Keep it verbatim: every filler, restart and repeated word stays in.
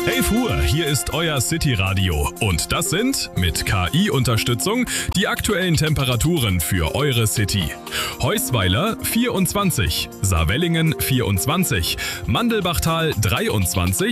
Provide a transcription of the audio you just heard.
elf Uhr, hier ist euer City-Radio und das sind, mit K I-Unterstützung, die aktuellen Temperaturen für eure City. Heusweiler vierundzwanzig, Saarwellingen vierundzwanzig, Mandelbachtal dreiundzwanzig,